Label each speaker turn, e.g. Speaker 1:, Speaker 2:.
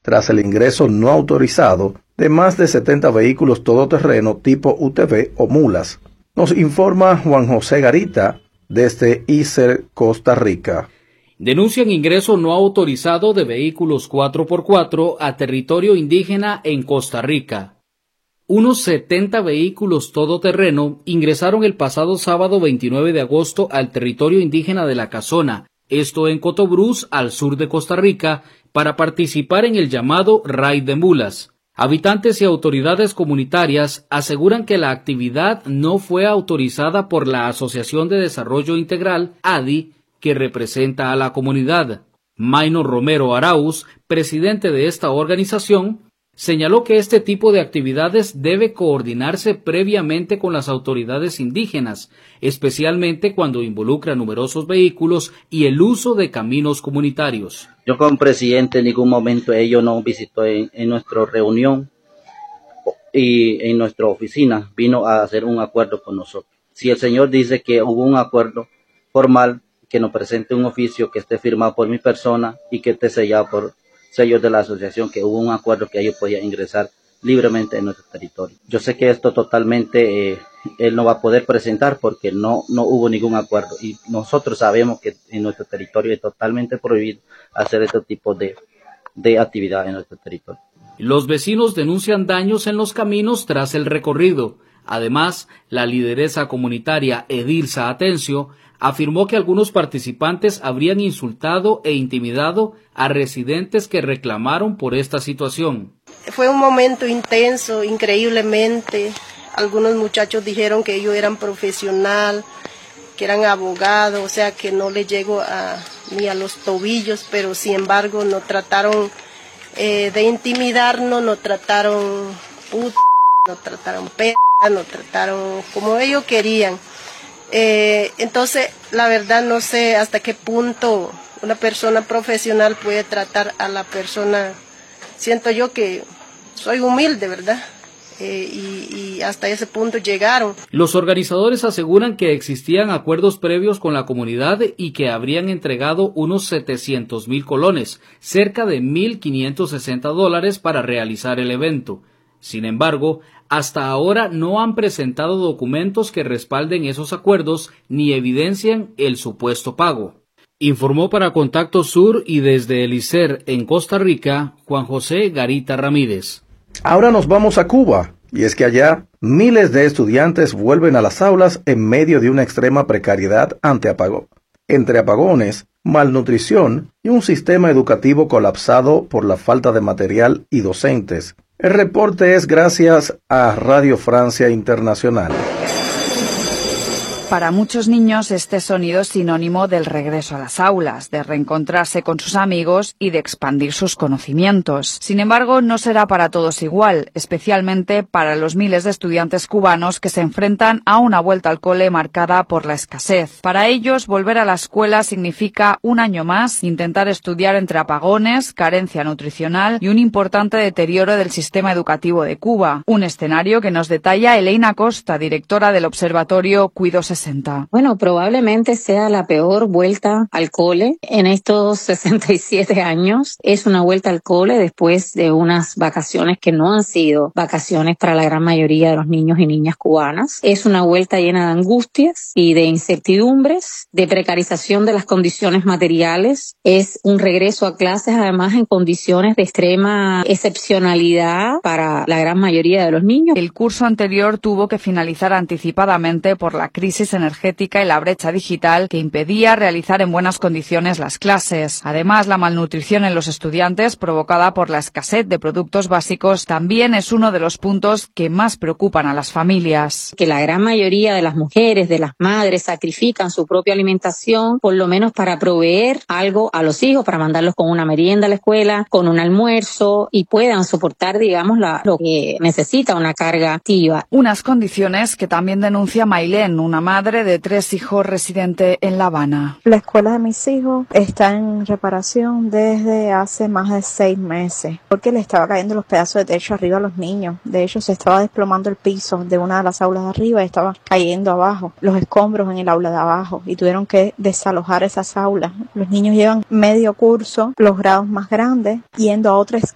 Speaker 1: tras el ingreso no autorizado de más de 70 vehículos todoterreno tipo UTV o mulas. Nos informa Juan José Garita desde ICER, Costa Rica.
Speaker 2: Denuncian ingreso no autorizado de vehículos 4x4 a territorio indígena en Costa Rica. Unos 70 vehículos todoterreno ingresaron el pasado sábado 29 de agosto al territorio indígena de La Casona, esto en Cotobruz, al sur de Costa Rica, para participar en el llamado Raid de Mulas. Habitantes y autoridades comunitarias aseguran que la actividad no fue autorizada por la Asociación de Desarrollo Integral, ADI, que representa a la comunidad. Maino Romero Arauz, presidente de esta organización, señaló que este tipo de actividades debe coordinarse previamente con las autoridades indígenas, especialmente cuando involucra numerosos vehículos y el uso de caminos comunitarios.
Speaker 3: Yo como presidente en ningún momento ellos nos visitó en nuestra reunión y en nuestra oficina vino a hacer un acuerdo con nosotros. Si el señor dice que hubo un acuerdo formal, que nos presente un oficio que esté firmado por mi persona y que esté sellado por sellos de la asociación, que hubo un acuerdo que ellos podían ingresar libremente en nuestro territorio. Yo sé que esto totalmente él no va a poder presentar porque no hubo ningún acuerdo y nosotros sabemos que en nuestro territorio es totalmente prohibido hacer este tipo de actividad en nuestro territorio.
Speaker 2: Los vecinos denuncian daños en los caminos tras el recorrido. Además, la lideresa comunitaria Edilza Atencio afirmó que algunos participantes habrían insultado e intimidado a residentes que reclamaron por esta situación.
Speaker 4: Fue un momento intenso, increíblemente. Algunos muchachos dijeron que ellos eran profesionales, que eran abogados, o sea que no les llegó ni a los tobillos, pero sin embargo nos trataron de intimidarnos, nos trataron nos trataron nos trataron como ellos querían. Entonces, la verdad no sé hasta qué punto una persona profesional puede tratar a la persona. Siento yo que soy humilde, ¿verdad? Y hasta ese punto llegaron.
Speaker 2: Los organizadores aseguran que existían acuerdos previos con la comunidad y que habrían entregado unos 700,000 colones, cerca de $1,560 para realizar el evento. Sin embargo, hasta ahora no han presentado documentos que respalden esos acuerdos ni evidencian el supuesto pago. Informó para Contacto Sur y desde el ICER en Costa Rica, Juan José Garita Ramírez.
Speaker 1: Ahora nos vamos a Cuba, y es que allá miles de estudiantes vuelven a las aulas en medio de una extrema precariedad entre apagones, malnutrición y un sistema educativo colapsado por la falta de material y docentes. El reporte es gracias a Radio Francia Internacional.
Speaker 5: Para muchos niños este sonido es sinónimo del regreso a las aulas, de reencontrarse con sus amigos y de expandir sus conocimientos. Sin embargo, no será para todos igual, especialmente para los miles de estudiantes cubanos que se enfrentan a una vuelta al cole marcada por la escasez. Para ellos, volver a la escuela significa un año más intentar estudiar entre apagones, carencia nutricional y un importante deterioro del sistema educativo de Cuba. Un escenario que nos detalla Elena Costa, directora del Observatorio Cuido 60.
Speaker 6: Bueno, probablemente sea la peor vuelta al cole en estos 67 años. Es una vuelta al cole después de unas vacaciones que no han sido vacaciones para la gran mayoría de los niños y niñas cubanas. Es una vuelta llena de angustias y de incertidumbres, de precarización de las condiciones materiales. Es un regreso a clases además en condiciones de extrema excepcionalidad para la gran mayoría de los niños.
Speaker 5: El curso anterior tuvo que finalizar anticipadamente por la crisis energética y la brecha digital que impedía realizar en buenas condiciones las clases. Además, la malnutrición en los estudiantes provocada por la escasez de productos básicos también es uno de los puntos que más preocupan a las familias.
Speaker 6: Que la gran mayoría de las mujeres, de las madres, sacrifican su propia alimentación, por lo menos para proveer algo a los hijos, para mandarlos con una merienda a la escuela, con un almuerzo y puedan soportar, digamos, lo que necesita una carga activa.
Speaker 5: Unas condiciones que también denuncia Mailén, una madre de 3 hijos residente en La Habana.
Speaker 7: La escuela de mis hijos está en reparación desde hace más de 6 meses, porque le estaba cayendo los pedazos de techo arriba a los niños. De hecho, se estaba desplomando el piso de una de las aulas de arriba y estaba cayendo abajo, los escombros en el aula de abajo, y tuvieron que desalojar esas aulas. Los niños llevan medio curso, los grados más grandes, yendo a otra